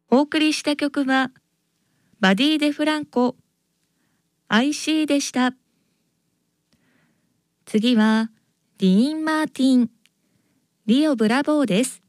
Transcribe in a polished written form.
お送りした曲は、バディ・デ・フランコ、IC でした。次は、ディーン・マーティン、リオ・ブラボーです。